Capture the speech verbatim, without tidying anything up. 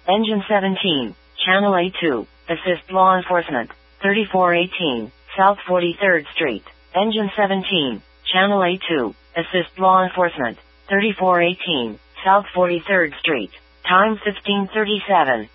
Engine seventeen, Channel A two, assist law enforcement, thirty-four eighteen, South forty-third Street. Engine seventeen, Channel A two, assist law enforcement, thirty-four eighteen, South forty-third Street. Time fifteen thirty-seven.